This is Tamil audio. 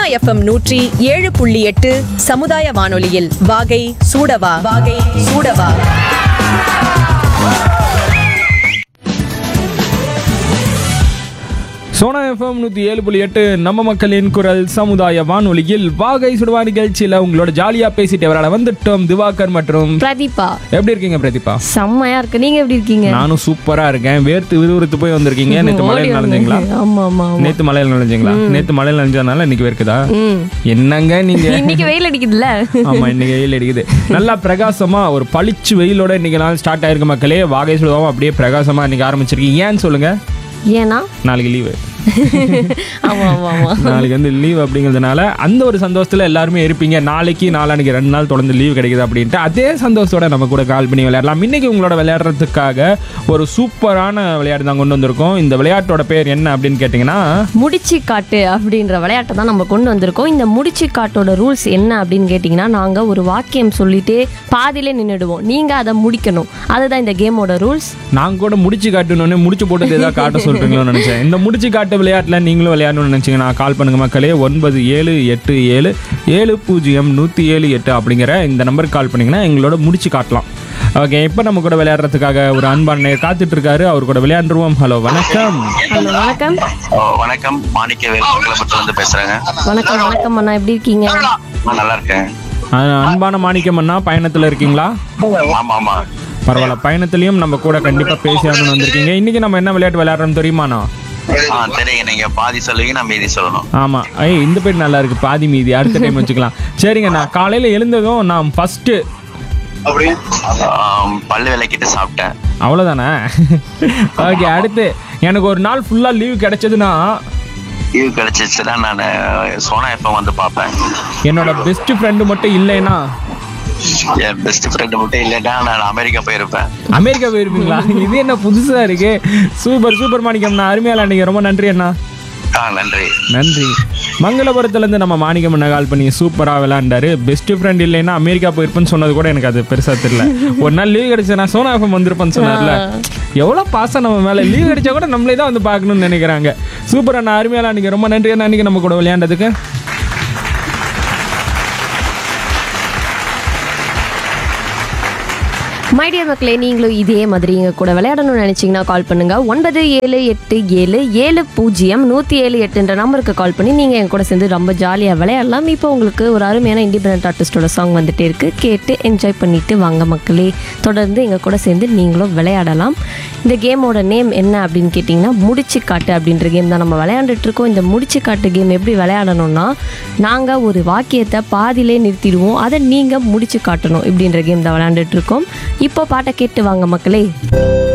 FM 107.8 சமுதாய வானொலியில் வாகை சூடவா. சோனா எஃப்எம் 107.8 நம்ம மக்களின் குரல் சமுதாய வானொலியில் வாகை சுடுவா நிகழ்ச்சியில் உங்களோட ஜாலியா பேசிட்டு வரல வந்துட்டோம். திவாகர் மற்றும் பிரதீபா. எப்படி இருக்கீங்க பிரதீபா? செம்மையா இருக்கு. நீங்க எப்படி இருக்கீங்க? நானும் சூப்பரா இருக்கேன். வேர்த்து விறுவிறுத்து போய் வந்திருக்கீங்க. நேத்து மழையில் நனைஞ்சீங்களா? ஆமா. நேத்து மழையில் நனைஞ்சீங்களா? நேத்து மழையில் நனைஞ்சதுனால இன்னைக்கு வேர்க்குதா? என்னங்க நீங்க? இன்னைக்கு வெயில் அடிக்குதுல்ல? ஆமா, இன்னைக்கு வெயில் அடிக்குது. நல்லா பிரகாசமா ஒரு பளிச்சு வெயிலோட இன்னைக்கு நாள் ஸ்டார்ட் ஆயிருக்கு மக்களே. வாகை சுடுவாவும் அப்படியே பிரகாசமா இன்னைக்கு ஆரம்பிச்சிருக்கீங்க. ஏன்னு சொல்லுங்க. ஏன்னா நாளைக்கு லீவு. ஆமா நாளைக்கு வந்து லீவ் அப்படிங்கிறதுனால அந்த ஒரு சந்தோஷத்துல எல்லாருமே இருப்பீங்க. நாளைக்கு நாளானிக்கு 2 நாள் தொடர்ந்து லீவ் கிடைக்குது அப்படின்ட்டு அதே சந்தோஷத்தோட நம்ம கூட கால் பண்ணி விளையாடலாம். இன்னைக்கு உங்களோட விளையாடுறதுக்காக ஒரு சூப்பரான விளையாட்டு தான் கொண்டு வந்திருக்கோம். இந்த விளையாட்டோட பேர் என்ன அப்படின்னு கேட்டிங்கன்னா முடிச்சு காட்டு அப்படின்ற விளையாட்டை தான் நம்ம கொண்டு வந்திருக்கோம். இந்த முடிச்சு காட்டோட ரூல்ஸ் என்ன அப்படின்னு கேட்டிங்கன்னா, நாங்கள் ஒரு வாக்கியம் சொல்லிட்டு பாதியிலே நின்றுடுவோம். நீங்கள் அதை முடிக்கணும். அதுதான் இந்த கேமோட ரூல்ஸ். நாங்கள் கூட முடிச்சு காட்டணுன்னு முடிச்சு போட்டு ஏதாவது காட்ட சொல்கிறீங்களோன்னு நினச்சேன். இந்த முடிச்சு காட்டு விளையாட்டில் நீங்களும் விளையாடணும்னு நினச்சிங்கன்னா கால் பண்ணுங்க மக்களே. 9787700178 அப்படிங்கிற இந்த நம்பருக்கு கால் பண்ணிங்கன்னா எங்களோட முடிச்சு காட்டலாம். ஓகே, இப்போ நம்ம கூட விளையாடுறதுக்காக ஒரு அன்பான நேயர் காத்துட்டு இருக்காரு. அவர் கூட விளையாண்டுருவோம். ஹலோ, வணக்கம். வணக்கம். மாணிக்கவேல் வந்து பேசுறேங்க. வணக்கம் அண்ணா, எப்படி இருக்கீங்க? நல்லா இருக்கேன். அன்பான மாணிக்கம் அண்ணா, பயணத்தில் இருக்கீங்களா? ஆமா. பரவாயில்ல, பயணத்துலயும் நம்ம கூட கண்டிப்பா பேசியாகணும்னு வந்திருக்கீங்க. இன்னைக்கு நம்ம என்ன விளையாட்டு விளையாடுறோம் தெரியுமாண்ணா? தெரியுங்க. நீங்க பாதி சொல்லுவீங்க, நான் மீதி சொல்லணும். ஆமா, இந்த பேர் நல்லா இருக்கு. பாதி மீதி அடுத்த டைம் வச்சுக்கலாம். சரிங்க, நான் காலையில எழுந்ததும் நான் ஃபர்ஸ்ட் பல்லு விளக்கிட்டு சாப்பிட்டேன். அவ்வளவுதானே? ஓகே, அடுத்து எனக்கு ஒரு நாள் ஃபுல்லா லீவ் கிடைச்சதுன்னா லீவ் கிடைச்சிச்சுன்னா நான் சோனா எஃப்எம் வந்து பார்ப்பேன். என்னோட பெஸ்ட் ஃப்ரெண்டு மட்டும் இல்லைன்னா என் பெஸ்ட் ஃப்ரெண்டு மட்டும் இல்லைன்னா நான் அமெரிக்கா போயிருப்பேன். அமெரிக்கா போயிருப்பீங்களா? இது என்ன புதுசா இருக்கு. சூப்பர் மாணிக்கம்ண்ணா, அருமையா நீங்க. ரொம்ப நன்றி அண்ணா. நன்றி. மங்களபுரத்துல இருந்து நம்ம மாணிக்கம் அண்ணா கால் பண்ணி சூப்பரா விளையாண்டாரு. பெஸ்ட் ஃப்ரெண்ட் இல்லைன்னா அமெரிக்கா போயிருப்பேன்னு சொன்னது கூட எனக்கு அது பெருசா தெரியல. ஒரு நாள் லீவ் கிடைச்சா நான் சோனா எஃப்எம் வந்திருப்பேன்னு சொன்னார்ல. எவ்வளவு பாசம் நம்ம மேல. லீவ் கிடைச்சா கூட நம்மளே தான் வந்து பார்க்கணும்னு நினைக்கிறாங்க. சூப்பர் அண்ணா, அருமையா நீங்க. ரொம்ப நன்றி அண்ணா இன்னைக்கு நம்ம கூட விளையாண்டதுக்கு. மைடியர் மக்களே, நீங்களும் இதே மாதிரி எங்கள் கூட விளையாடணும்னு நினச்சிங்கன்னா கால் பண்ணுங்கள். 9787700178 நம்பருக்கு கால் பண்ணி நீங்கள் என் கூட சேர்ந்து ரொம்ப ஜாலியாக விளையாடலாம். இப்போ உங்களுக்கு ஒரு அருமையான இண்டிபெண்டன்ட் ஆர்டிஸ்டோட சாங் வந்துட்டே இருக்குது. கேட்டு என்ஜாய் பண்ணிவிட்டு வாங்க மக்களே. தொடர்ந்து எங்கள் கூட சேர்ந்து நீங்களும் விளையாடலாம். இந்த கேமோட நேம் என்ன அப்படின்னு கேட்டிங்கன்னா, முடிச்சு காட்டு அப்படின்ற கேம் தான் நம்ம விளையாண்டுட்ருக்கோம். இந்த முடிச்சு காட்டு கேம் எப்படி விளையாடணும்னா, நாங்கள் ஒரு வாக்கியத்தை பாதியிலே நிறுத்திடுவோம். அதை நீங்கள் முடிச்சு காட்டணும் இப்படின்ற கேம் தான் விளையாண்டுட்ருக்கோம். இப்போ பாட்டை கேட்டு வாங்க மக்களே.